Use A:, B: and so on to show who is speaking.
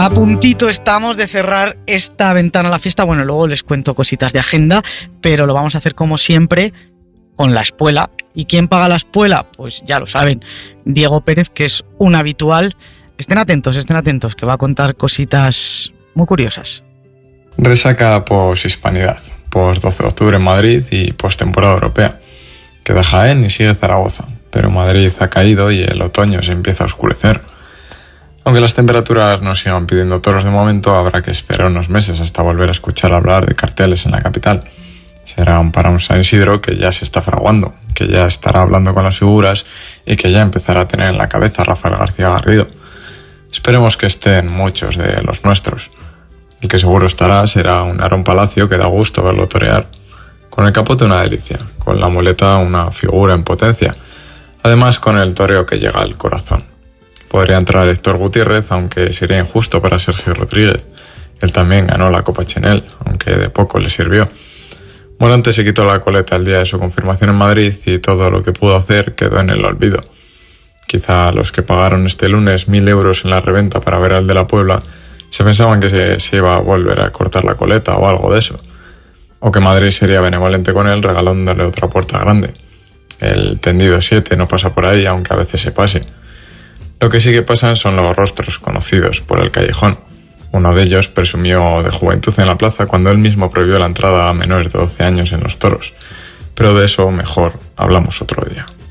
A: A puntito estamos de cerrar esta ventana a la fiesta. Bueno, luego les cuento cositas de agenda, pero lo vamos a hacer como siempre con la espuela. ¿Y quién paga la espuela? Pues ya lo saben, Diego Pérez, que es un habitual. Estén atentos, que va a contar cositas muy curiosas.
B: Resaca post-hispanidad, post-12 de octubre en Madrid y post-temporada europea. Queda Jaén y sigue Zaragoza, pero Madrid ha caído y el otoño se empieza a oscurecer. Aunque las temperaturas no sigan pidiendo toros de momento, habrá que esperar unos meses hasta volver a escuchar hablar de carteles en la capital. Será para un San Isidro que ya se está fraguando, que ya estará hablando con las figuras y que ya empezará a tener en la cabeza a Rafael García Garrido. Esperemos que estén muchos de los nuestros. El que seguro estará será un Aarón Palacio que da gusto verlo torear. Con el capote una delicia, con la muleta una figura en potencia, además con el toreo que llega al corazón. Podría entrar Héctor Gutiérrez, aunque sería injusto para Sergio Rodríguez. Él también ganó la Copa Chenel, aunque de poco le sirvió. Morante se quitó la coleta el día de su confirmación en Madrid y todo lo que pudo hacer quedó en el olvido. Quizá los que pagaron este lunes 1.000 euros en la reventa para ver al de la Puebla se pensaban que se iba a volver a cortar la coleta o algo de eso. O que Madrid sería benevolente con él regalándole otra puerta grande. El tendido 7 no pasa por ahí, aunque a veces se pase. Lo que sí que pasan son los rostros conocidos por el callejón. Uno de ellos presumió de juventud en la plaza cuando él mismo prohibió la entrada a menores de 12 años en los toros. Pero de eso mejor hablamos otro día.